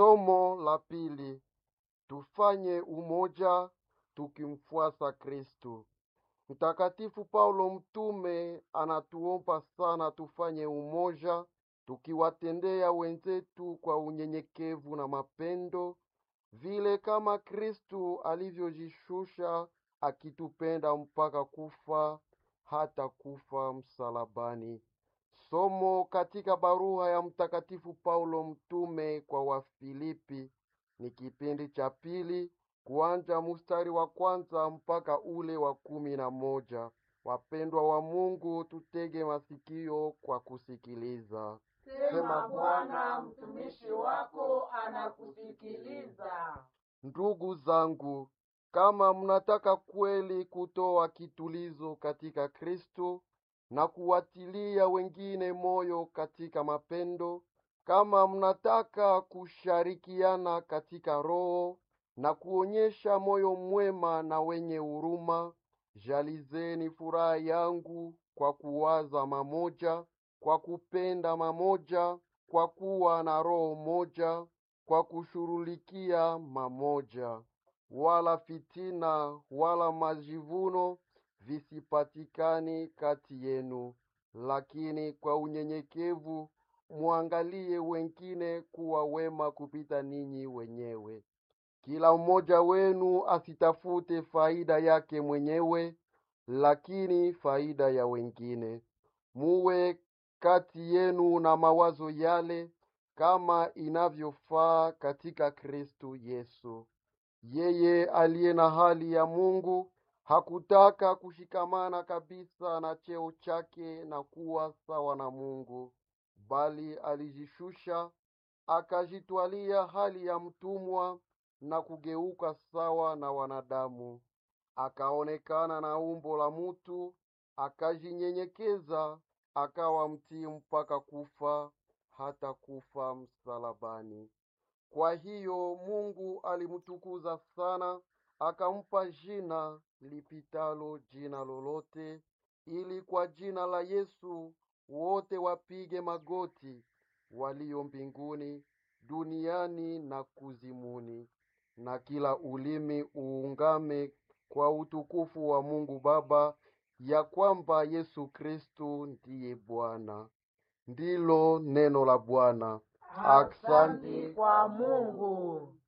Somo la pili, tufanye umoja tukimfuasa Kristo. Mtakatifu Paulo mtume anatuomba sana tufanye umoja tukiwatendea wenzetu kwa unyenyekevu na mapendo, vile kama Kristo alivyojishusha akitupenda mpaka kufa, hata kufa msalabani. Somo katika barua ya Mtakatifu Paulo mtume kwa Wafilipi, ni kipindi cha pili, kuanza mstari wa kwanza mpaka ule wa 11. Wapendwa wa Mungu, tutege masikio kwa kusikiliza. Sema Bwana, mtumishi wako anakusikiliza. Ndugu zangu, kama mnataka kweli kutoa kitulizo katika Kristo na kuwatilia wengine moyo katika mapendo, kama mnataka kushirikiana katika roho na kuonyesha moyo mwema na wenye huruma, jalizeni furaha yangu kwa kuwaza mamoja, kwa kupenda mamoja, kwa kuwa na roho moja, kwa kushughulikia mamoja. Wala fitina wala majivuno visipatikani kati yenu, lakini kwa unyenyekevu muangalie wengine kuwa wema kupita ninyi wenyewe. Kila mmoja wenu asitafute faida yake mwenyewe, lakini faida ya wengine. Muwe kati yenu na mawazo yale kama inavyofaa katika Kristo Yesu. Yeye aliye na hali ya Mungu hakutaka kushikamana kabisa na cheo chake na kuwa sawa na Mungu, bali alijishusha, akajitwalia hali ya mtumwa na kugeuka sawa na wanadamu. Akaonekana na umbo la mtu, akajinyenyekeza, akawa mtii mpaka kufa, hata kufa msalabani. Kwa hiyo Mungu alimtukuza sana, akampa jina lipitalo jina lolote, ili kwa jina la Yesu wote wapige magoti, walio mbinguni, duniani na kuzimuni, na kila ulimi uungame kwa utukufu wa Mungu Baba, ya kwamba Yesu Kristo ndiye Bwana. Ndilo neno la Bwana. Asante kwa Mungu.